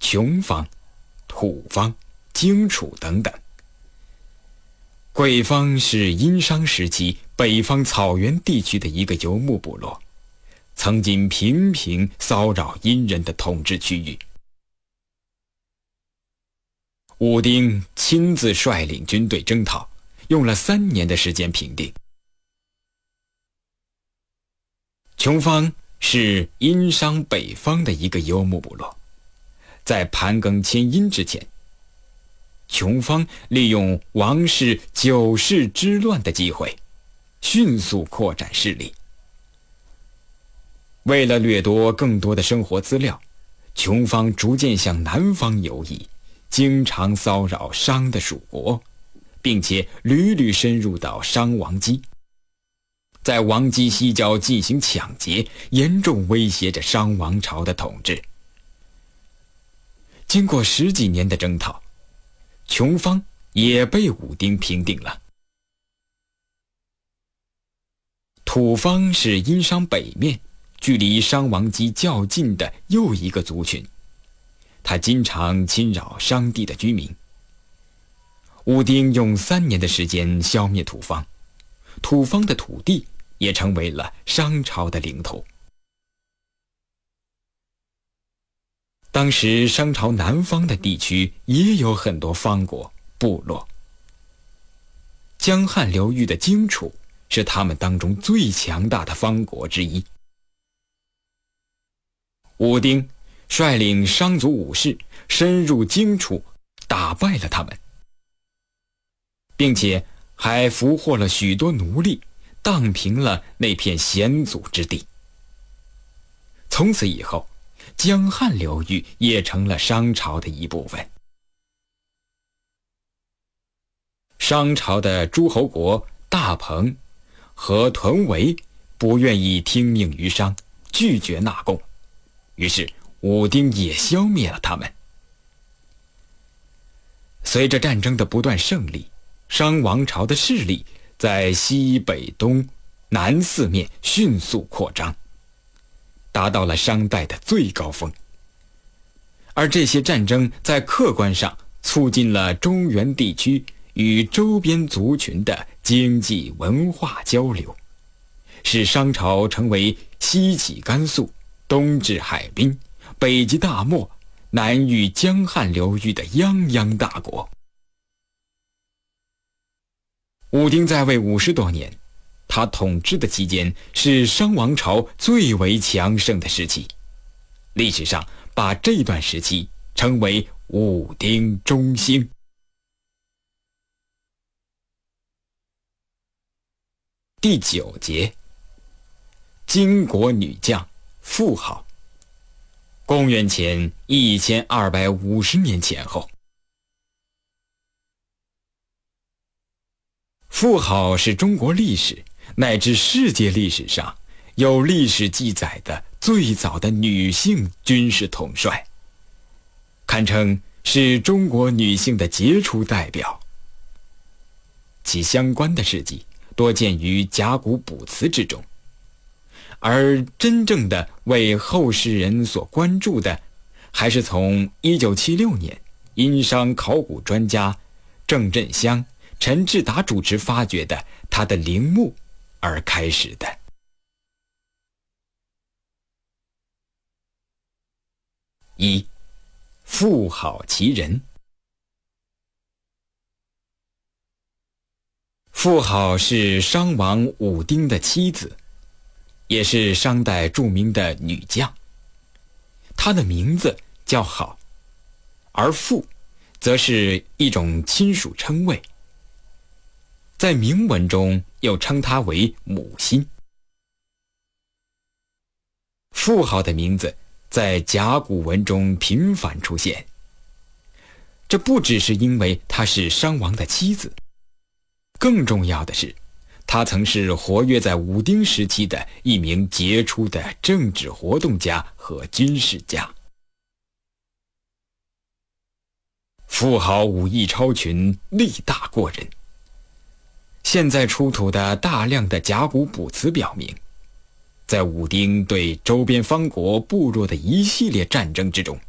琼方、土方、荆楚等等。贵方是殷商时期北方草原地区的一个游牧部落，曾经频频骚扰殷人的统治区域。武丁亲自率领军队征讨，用了3年的时间平定。琼方是殷商北方的一个游牧部落，在盘庚迁殷之前，琼方利用王室9世之乱的机会，迅速扩展势力。为了掠夺更多的生活资料，琼方逐渐向南方游移，经常骚扰商的属国，并且屡屡深入到商王畿，在王畿西郊进行抢劫，严重威胁着商王朝的统治。经过10几年的征讨，琼方也被武丁平定了。土方是殷商北面距离商王畿较近的又一个族群，他经常侵扰商地的居民。武丁用3年的时间消灭土方，土方的土地也成为了商朝的领土。当时商朝南方的地区也有很多方国部落，江汉流域的荆楚是他们当中最强大的方国之一。武丁率领商族武士深入荆楚，打败了他们，并且还俘获了许多奴隶，荡平了那片险阻之地。从此以后，江汉流域也成了商朝的一部分。商朝的诸侯国大彭和屯围不愿意听命于商，拒绝纳贡，于是武丁也消灭了他们。随着战争的不断胜利，商王朝的势力在西北东南4面迅速扩张，达到了商代的最高峰。而这些战争在客观上促进了中原地区与周边族群的经济文化交流，使商朝成为西起甘肃，东至海滨，北及大漠，南遇江汉流域的泱泱大国。武丁在位50多年，他统治的期间是商王朝最为强盛的时期，历史上把这段时期称为武丁中兴。第9节，金国女将妇好，公元前1250年前后。妇好是中国历史乃至世界历史上有历史记载的最早的女性军事统帅，堪称是中国女性的杰出代表。其相关的事迹多见于甲骨卜辞之中，而真正的为后世人所关注的，还是从1976年殷商考古专家郑振香、陈志达主持发掘的他的陵墓而开始的。1. 妇好其人。妇好是商王武丁的妻子，也是商代著名的女将。她的名字叫好，而妇则是一种亲属称谓，在铭文中又称她为母亲。妇好的名字在甲骨文中频繁出现，这不只是因为她是商王的妻子，更重要的是，她曾是活跃在武丁时期的一名杰出的政治活动家和军事家。妇好武艺超群，力大过人。现在出土的大量的甲骨卜辞表明，在武丁对周边方国部落的一系列战争之中，